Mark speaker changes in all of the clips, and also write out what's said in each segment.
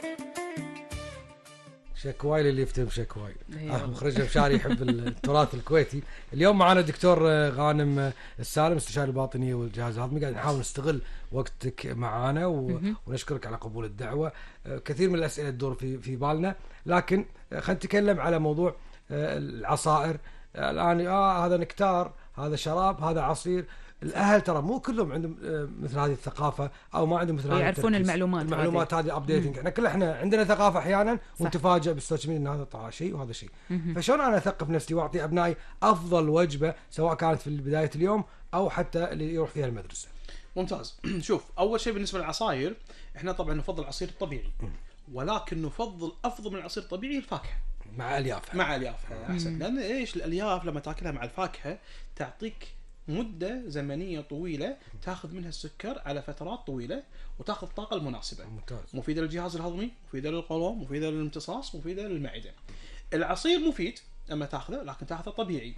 Speaker 1: شكواي اللي يفتهم شكواي. مخرج مشاري يحب التراث الكويتي. اليوم معنا دكتور غانم السالم استشاري الباطنية والجهاز الهضمي. قاعد نحاول نستغل وقتك معنا ونشكرك على قبول الدعوة. كثير من الأسئلة تدور في بالنا، لكن خلينا نتكلم على موضوع العصائر. الآن هذا نكتار، هذا شراب، هذا عصير. الأهل ترى مو كلهم عندهم مثل هذه الثقافة، أو ما عندهم مثل هذه
Speaker 2: يعرفون المعلومات
Speaker 1: هذه أبديتنج. احنا عندنا ثقافة أحيانا ونتفاجأ بالسوشيال ميديا إن هذا طعام شيء وهذا شيء. فشون أنا أثقف نفسي وأعطي أبنائي أفضل وجبة، سواء كانت في بداية اليوم أو حتى اللي يروح فيها المدرسة؟
Speaker 3: ممتاز. شوف، أول شيء بالنسبة للعصائر، إحنا طبعا نفضل العصير الطبيعي، ولكن نفضل أفضل من العصير الطبيعي الفاكهة
Speaker 1: مع أليافها
Speaker 3: أحسن. لأن إيش الألياف لما تأكلها مع الفاكهة تعطيك مدة زمنية طويلة تاخذ منها السكر على فترات طويلة، وتاخذ الطاقة المناسبة.
Speaker 1: ممتاز.
Speaker 3: مفيدة للجهاز الهضمي، مفيدة للقولون، مفيدة للامتصاص، مفيدة للمعدة. العصير مفيد اما تاخذه، لكن تاخذه طبيعي.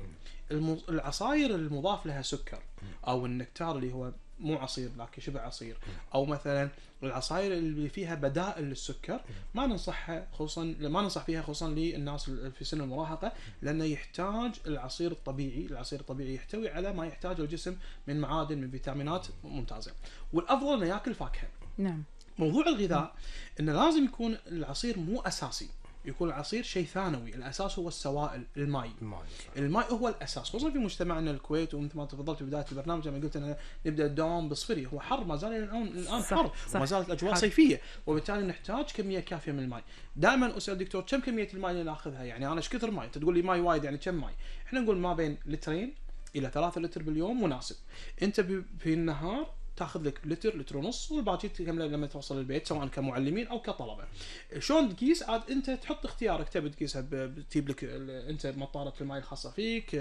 Speaker 3: العصاير المضاف لها سكر، او النكتار اللي هو مو عصير لكن شبه عصير، او مثلا العصاير اللي فيها بدائل للسكر، ما ننصح فيها خصوصا للناس في سن المراهقه، لانه يحتاج العصير الطبيعي. العصير الطبيعي يحتوي على ما يحتاجه الجسم من معادن، من فيتامينات ممتازه. والافضل انه ياكل فاكهه.
Speaker 2: نعم.
Speaker 3: موضوع الغذاء انه لازم يكون العصير مو اساسي، يكون العصير شيء ثانوي. الاساس هو السوائل، الماء هو الاساس، خصوصا في مجتمعنا الكويت. ومثل ما تفضلت في بدايه البرنامج لما قلت ان نبدا الدوام بالصفري، هو حر، ما زال الان حر، وما زالت الاجواء صيفيه، وبالتالي نحتاج كميه كافيه من الماء. دائما اسال دكتور كم كميه الماء اللي ناخذها؟ يعني انا ايش كثر ماء؟ انت تقول لي ماء وايد، يعني كم ماء؟ احنا نقول ما بين 2 إلى 3 لتر باليوم مناسب. انت في النهار تاخذ لك لتر ونص، والباقي تكمله لما توصل البيت، سواء كمعلمين او كطلبه. شلون تقيس؟ عاد انت تحط اختيارك، تبي تقيسها بتجيب لك انت مطاره الماء الخاصه فيك،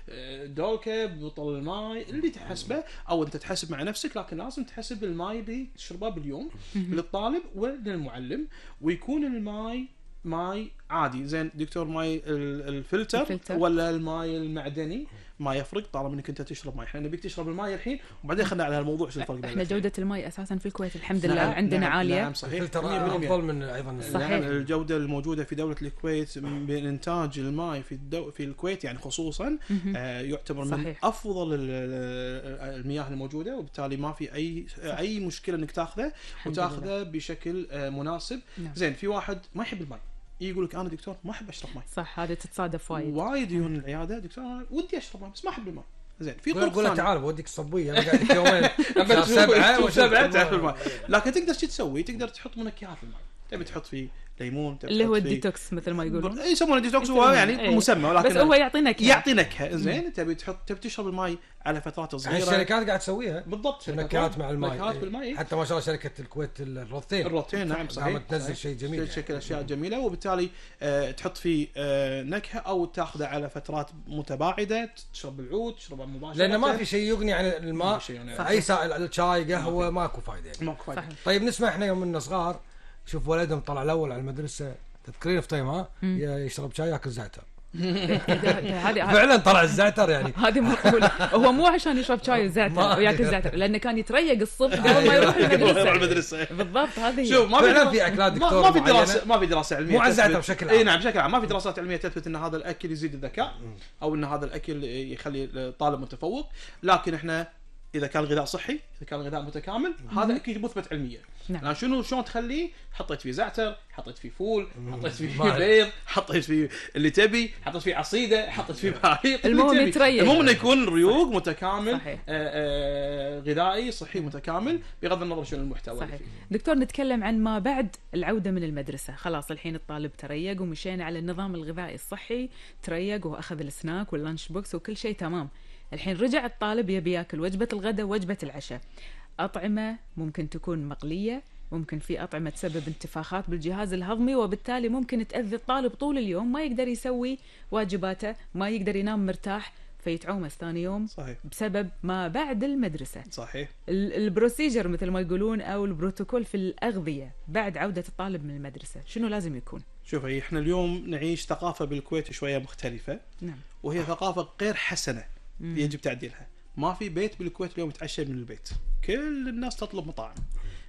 Speaker 3: دولكه، بطل الماء اللي تحسبه، او انت تحسب مع نفسك. لكن لازم تحسب الماء اللي تشربه باليوم للطالب وللمعلم، ويكون الماء ماي عادي. زين دكتور، ماي الفلتر ولا الماي المعدني؟ ما يفرق طالما انك انت تشرب ماء. احنا نبيك تشرب الماء الحين، وبعدين خلينا على الموضوع شو الفرق.
Speaker 2: احنا جودة الماء اساسا في الكويت الحمد لله عندنا عالية.
Speaker 3: نعم صحيح.
Speaker 1: الفلتر افضل من ايضا.
Speaker 2: صحيح.
Speaker 3: نعم، الجودة الموجودة في دولة الكويت بإنتاج الماء في الكويت يعني خصوصا يعتبر من
Speaker 2: صحيح.
Speaker 3: افضل المياه الموجودة، وبالتالي ما في اي مشكلة انك تاخذه وتاخذه بشكل مناسب.
Speaker 2: نعم.
Speaker 3: زين، في واحد ما يحب الماء، يقول لك انا دكتور ما احب اشرب ماء.
Speaker 2: صح، هذا تتصادف
Speaker 3: وايد يجون العياده دكتور انا ودي اشرب ماء بس ما احب الماء. زين، في طرق
Speaker 1: ثانيه، تعال بوديك الصبيه، انا قاعد يومين
Speaker 3: 7 تعرف الماء. لكن تقدر شو تسوي؟ تقدر تحط منكهات في الماء. تبي تحط فيه ليمون،
Speaker 2: اللي هو الديتوكس مثل ما يقولون،
Speaker 3: يسمونه ديتوكس، هو يعني مسمى، ولكن
Speaker 2: بس هو يعطي نكهه.
Speaker 3: زين، تبي تشرب الماء على فترات صغيره.
Speaker 1: الشركات قاعد تسويها
Speaker 3: بالضبط،
Speaker 1: نكهات مع
Speaker 3: الماء.
Speaker 1: حتى ما شاء الله شركه الكويت الروتين
Speaker 3: نعم صحيح،
Speaker 1: تنزل شيء جميل،
Speaker 3: شكل اشياء جميله. وبالتالي تحط فيه نكهه، او تاخذه على فترات متباعده، تشرب بالعود، تشربه مباشره،
Speaker 1: لان ما في شيء يغني عن الماء. اي سائل، الشاي، قهوه، ماكو فايده يعني.
Speaker 3: ماكو فايده.
Speaker 1: طيب نسمع احنا يوم كنا صغار، شوف ولدهم طلع الاول على المدرسه، تذكرين فطيمه يشرب شاي ياكل زعتر. فعلا طلع الزعتر يعني.
Speaker 2: هذه هو مو عشان يشرب شاي وزعتر وياكل زعتر، لانه كان يتريق الصبح قبل ما يروح المدرسه. بالضبط. هذه
Speaker 3: شوف،
Speaker 1: ما في اكلات دكتور،
Speaker 3: ما في دراسه علميه
Speaker 1: مو على الزعتر بشكل عام.
Speaker 3: اي نعم، بشكل عام ما في دراسات علميه تثبت ان هذا الاكل يزيد الذكاء، او ان هذا الاكل يخلي الطالب متفوق. لكن احنا اذا كان غذاء صحي، اذا كان غذاء متكامل، هذا اكيد مثبت علميا.
Speaker 2: نعم.
Speaker 3: لان شلون تخليه؟ حطيت فيه زعتر، حطيت فيه فول، حطيت فيه بيض، حطيت فيه اللي تبي، حطيت فيه عصيده، حطيت فيه بهاريق،
Speaker 2: المهم يتريق.
Speaker 3: المهم انه يكون ريوق متكامل، غذائي صحي متكامل، بغض النظر شنو المحتوى.
Speaker 2: صحيح. دكتور، نتكلم عن ما بعد العوده من المدرسه. خلاص الحين الطالب تريق ومشينا على النظام الغذائي الصحي، تريق واخذ السناك واللانش بوكس وكل شيء تمام. الحين رجع الطالب يبي ياكل وجبه الغداء ووجبه العشاء. أطعمة ممكن تكون مقلية، ممكن في أطعمة تسبب انتفاخات بالجهاز الهضمي، وبالتالي ممكن تأذي الطالب طول اليوم، ما يقدر يسوي واجباته، ما يقدر ينام مرتاح، فيتعومس ثاني يوم. صحيح. بسبب ما بعد المدرسة.
Speaker 3: صحيح.
Speaker 2: البروسيجر مثل ما يقولون، أو البروتوكول في الأغذية بعد عودة الطالب من المدرسة، شنو لازم يكون؟
Speaker 3: شوفي، احنا اليوم نعيش ثقافة بالكويت شوية مختلفة.
Speaker 2: نعم.
Speaker 3: وهي ثقافة غير حسنة، يجب تعديلها. ما في بيت بالكويت اليوم يتعشى من البيت، كل الناس تطلب مطاعم.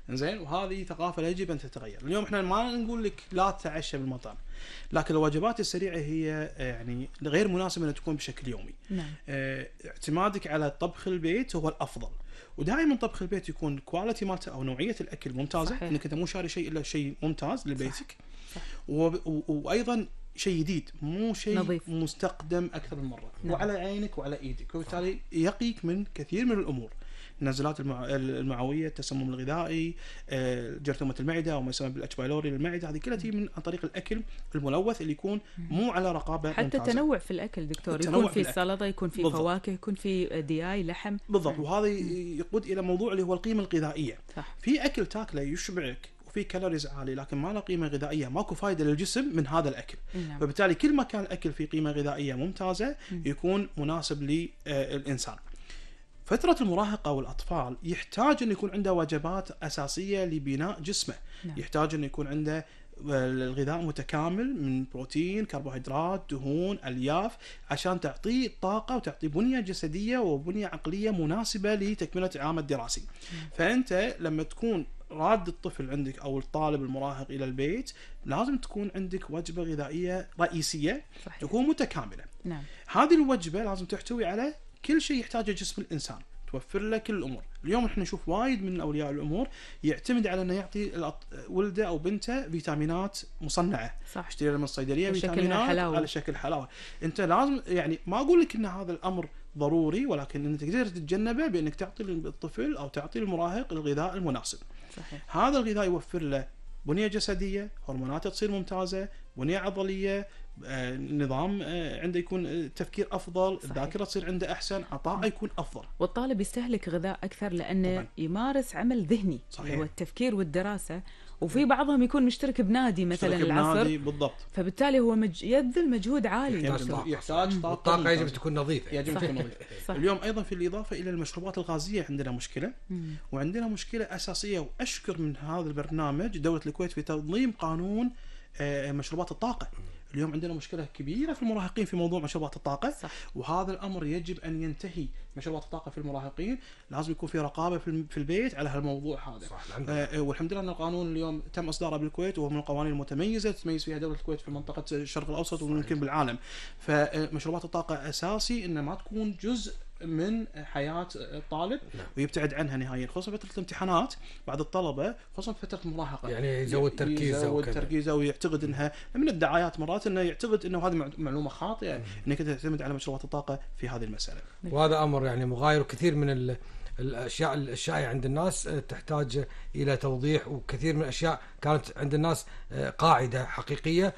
Speaker 3: زين، وهذه ثقافه يجب ان تتغير. اليوم احنا ما نقول لك لا تتعشى بالمطاعم، لكن الوجبات السريعه هي يعني غير مناسبه ان تكون بشكل يومي.
Speaker 2: نعم.
Speaker 3: اعتمادك على طبخ البيت هو الافضل، ودائما طبخ البيت يكون الكواليتي مالته او نوعيه الاكل ممتازه.
Speaker 2: صحيح.
Speaker 3: انك انت مو شاري شيء الا شيء ممتاز لبيتك.
Speaker 2: صح.
Speaker 3: وايضا شيء جديد، مو شيء
Speaker 2: نظيف.
Speaker 3: مستخدم اكثر من مره.
Speaker 2: نعم.
Speaker 3: وعلى عينك وعلى ايدك، وبالتالي يقيك من كثير من الامور، النزلات المعويه، التسمم الغذائي، جرثومه المعده او ما يسمى بالاتش بايلوري للمعده. هذه كلها تجي عن طريق الاكل الملوث اللي يكون مو على رقابه
Speaker 2: حتى
Speaker 3: ممتازة.
Speaker 2: تنوع في الاكل دكتور، يكون في سلطه، يكون في
Speaker 3: بالضبط.
Speaker 2: فواكه، يكون في دياي، لحم.
Speaker 3: بالضبط. وهذا يقود الى موضوع اللي هو القيمه الغذائيه.
Speaker 2: صح.
Speaker 3: في اكل تاكله يشبعك وفي كالوريز عالي، لكن ما له قيمه غذائيه، ماكو فائده للجسم من هذا الاكل.
Speaker 2: نعم.
Speaker 3: فبالتالي كل ما كان الاكل فيه قيمه غذائيه ممتازه يكون مناسب للانسان. فتره المراهقه والاطفال يحتاج انه يكون عنده وجبات اساسيه لبناء جسمه.
Speaker 2: نعم.
Speaker 3: يحتاج انه يكون عنده الغذاء متكامل من بروتين، كربوهيدرات، دهون، الياف، عشان تعطيه طاقه وتعطيه بنيه جسديه وبنيه عقليه مناسبه لتكمله العام الدراسي. فانت لما تكون راد الطفل عندك او الطالب المراهق الى البيت، لازم تكون عندك وجبه غذائيه رئيسيه.
Speaker 2: صحيح.
Speaker 3: تكون متكامله.
Speaker 2: نعم.
Speaker 3: هذه الوجبه لازم تحتوي على كل شيء يحتاجه جسم الانسان، توفر له كل الامور. اليوم احنا نشوف وايد من اولياء الامور يعتمد على انه يعطي ولده او بنته فيتامينات مصنعه،
Speaker 2: صح.
Speaker 3: يشتري من الصيدليه
Speaker 2: شكلها
Speaker 3: فيتامينات
Speaker 2: حلاوة.
Speaker 3: على شكل حلاوه. انت لازم يعني ما اقول لك ان هذا الامر ضروري، ولكن انت تقدر تتجنبه بانك تعطي الطفل او تعطي المراهق الغذاء المناسب.
Speaker 2: صحيح.
Speaker 3: هذا الغذاء يوفر له بنيه جسديه، هرموناته تصير ممتازه، بنيه عضليه، نظام عنده يكون تفكير افضل،
Speaker 2: صحيح.
Speaker 3: الذاكره تصير عنده احسن، عطاءه يكون افضل.
Speaker 2: والطالب يستهلك غذاء اكثر لانه
Speaker 3: طبعاً.
Speaker 2: يمارس عمل ذهني.
Speaker 3: صحيح.
Speaker 2: اللي هو التفكير والدراسه. وفي بعضهم يكون مشترك بنادي مثلا
Speaker 3: اشترك
Speaker 2: العصر،
Speaker 3: بنادي، بالضبط.
Speaker 2: فبالتالي هو يبذل مجهود عالي.
Speaker 3: يحتاج طاقه
Speaker 1: الطاقه يجب
Speaker 3: ممتازة.
Speaker 1: تكون نظيفه.
Speaker 3: يجب
Speaker 2: صح.
Speaker 3: تكون نظيفه.
Speaker 2: صح.
Speaker 3: اليوم ايضا في الاضافه الى المشروبات الغازيه عندنا مشكله، وعندنا مشكله اساسيه، واشكر من هذا البرنامج دوله الكويت في تنظيم قانون مشروبات الطاقه. اليوم عندنا مشكله كبيره في المراهقين في موضوع مشروبات الطاقه.
Speaker 2: صح.
Speaker 3: وهذا الامر يجب ان ينتهي. مشروبات الطاقه في المراهقين لازم يكون في رقابه في البيت على هالموضوع هذا.
Speaker 1: صح.
Speaker 3: والحمد لله ان القانون اليوم تم اصداره بالكويت، وهو من القوانين المتميزه تتميز فيها دوله الكويت في منطقه الشرق الاوسط ويمكن بالعالم. فمشروبات الطاقه اساسي ان ما تكون جزء من حياه الطالب ويبتعد عنها نهائيا، خصوصا فتره الامتحانات. بعد الطلبه خصوصا فتره المراهقه
Speaker 1: يعني يزود
Speaker 3: تركيزه ويعتقد انها من الدعايات مرات انه يعتقد انه هذه معلومه خاطئه انك تعتمد على مشروبات الطاقه في هذه المساله.
Speaker 1: وهذا امر يعني مغاير، وكثير من الاشياء الشائعه عند الناس تحتاج الى توضيح، وكثير من الاشياء كانت عند الناس قاعده حقيقيه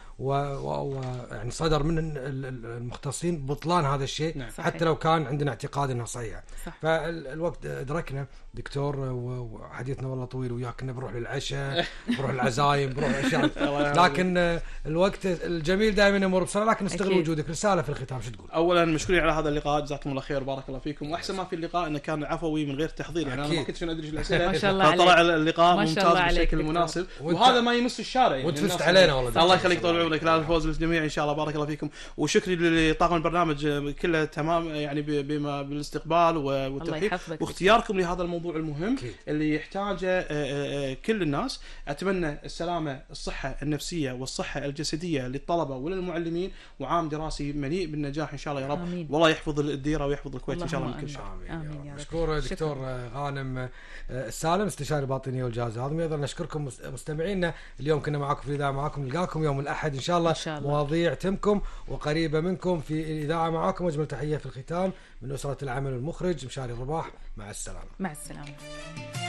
Speaker 1: ويعني صدر من المختصين بطلان هذا الشيء.
Speaker 3: نعم.
Speaker 1: حتى لو كان عندنا اعتقاد انها صحيحه.
Speaker 2: صح.
Speaker 1: فالوقت ادركنا دكتور، وحديثنا والله طويل وياك، كنا بنروح للعشاء، بنروح العزايم، بنروح اشياء، لكن الوقت الجميل دائما يمر بسرعه، لكن نستغل وجودك. رساله في الختام شو تقول؟
Speaker 3: اولا مشكورين على هذا اللقاء، جزاكم الله خير وبارك الله فيكم. واحسن ما في اللقاء انه كان عفوي من غير تحضير، يعني انا ما كنت ادري ايش الاسئله.
Speaker 2: ما شاء الله عليك.
Speaker 3: فطلع اللقاء
Speaker 2: ما شاء
Speaker 3: ممتاز
Speaker 2: الله عليك
Speaker 3: بشكل
Speaker 2: دكتور.
Speaker 3: مناسب، وهذا ما يمس الشارع يعني.
Speaker 1: وانت فزت علينا والله.
Speaker 3: الله يخليك طول عمرك. لا الفوز للجميع ان شاء الله. بارك الله فيكم، وشكري لطاقم البرنامج كله تمام يعني بما بالاستقبال والترحيب واختياركم لهذا الموضوع المهم اللي يحتاجه كل الناس. اتمنى السلامه، الصحه النفسيه والصحه الجسديه للطلبه وللمعلمين، وعام دراسي مليء بالنجاح ان شاء الله يا رب.
Speaker 2: آمين.
Speaker 3: والله يحفظ الديره ويحفظ الكويت ان شاء الله من كل شيء.
Speaker 2: امين يا رب.
Speaker 1: مشكور دكتور غانم السالم، استشاري الباطنيه والجهاز الهضمي. ايضا نشكركم مستمعينا، اليوم كنا معكم في الاذاعه، معكم نلقاكم يوم الاحد ان شاء الله. مواضيع تهمكم وقريبه منكم في الاذاعه. معكم اجمل تحيه في الختام من اسره العمل والمخرج مشاري الرباح. مع السلامه.
Speaker 2: مع السلامه.